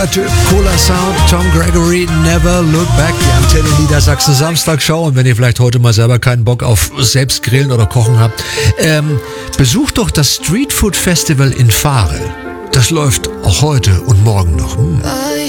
Cooler Sound, Tom Gregory, Never Look Back, die Antenne Niedersachsen Samstagsshow. Und wenn ihr vielleicht heute mal selber keinen Bock auf selbst grillen oder kochen habt, besucht doch das Street Food Festival in Varel. Das läuft auch heute und morgen noch.